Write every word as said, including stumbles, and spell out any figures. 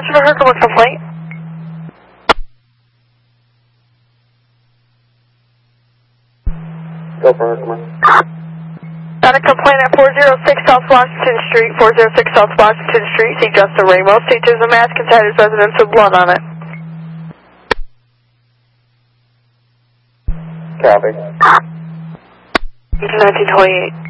attention for Herkimer complaint. Go for Herkimer. Got a complaint at four oh six South Washington Street, four oh six South Washington Street, see Justin Ramos. Features a mask inside his residence with blood on it. Copy. nineteen twenty-eight.